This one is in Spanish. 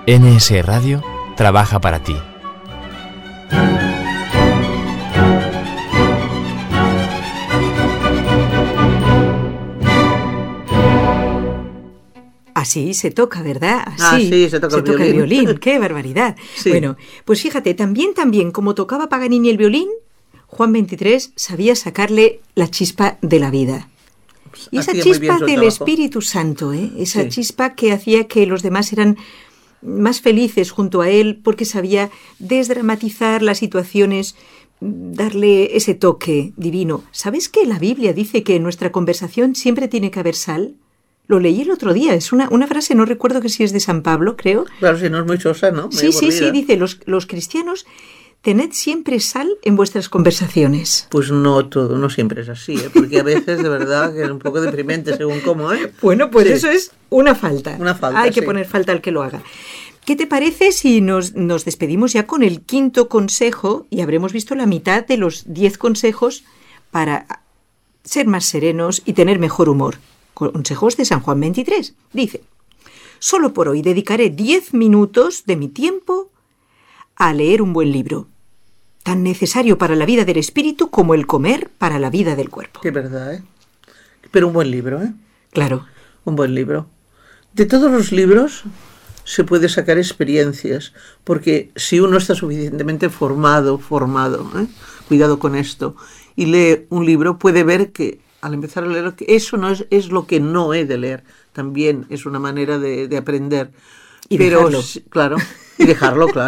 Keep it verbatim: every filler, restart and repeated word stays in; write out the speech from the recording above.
N S Radio trabaja para ti. Así se toca, ¿verdad? Así ah, sí, se toca, se el, toca violín. el violín. ¡Qué barbaridad! Sí. Bueno, pues fíjate, también, también, como tocaba Paganini el violín, Juan veintitrés sabía sacarle la chispa de la vida. Y esa Hacía muy bien chispa su del trabajo. Espíritu Santo, ¿eh? Esa Sí. chispa que hacía que los demás eran más felices junto a él, porque sabía desdramatizar las situaciones, darle ese toque divino. ¿Sabes que la Biblia dice que en nuestra conversación siempre tiene que haber sal? Lo leí el otro día, es una, una frase, no recuerdo que si es de San Pablo, creo. Claro, si no es muy sosa, ¿no? Muy Sí, sí, sí, aburrida. dice, los, los cristianos, tened siempre sal en vuestras conversaciones. Pues no todo, no siempre es así, ¿eh? Porque a veces de verdad que es un poco deprimente según cómo, ¿eh? Bueno, pues Sí. eso es una falta. Una falta, Hay que sí. poner falta al que lo haga. ¿Qué te parece si nos, nos despedimos ya con el quinto consejo y habremos visto la mitad de los diez consejos para ser más serenos y tener mejor humor? Consejos de San Juan veintitrés. Dice, solo por hoy dedicaré diez minutos de mi tiempo a leer un buen libro, tan necesario para la vida del espíritu como el comer para la vida del cuerpo. Que verdad, ¿eh? Pero un buen libro, ¿eh? Claro. Un buen libro. De todos los libros se puede sacar experiencias, porque si uno está suficientemente formado, formado, ¿eh? Cuidado con esto, y lee un libro, puede ver que al empezar a leer, que eso no es, es lo que no he de leer. También es una manera de, de aprender. Y Pero, dejarlo. sí, claro, y dejarlo, claro.